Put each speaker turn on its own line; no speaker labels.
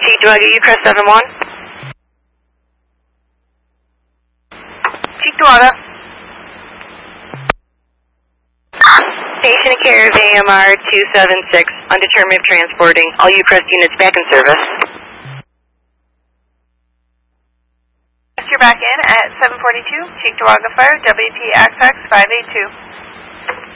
Cheektowaga, Ucrest 71. Cheektowaga. Station of care of AMR 276, undetermined of transporting. All Ucrest units back in service.
You're back in at 742, Cheektowaga Fire, WPXX 582.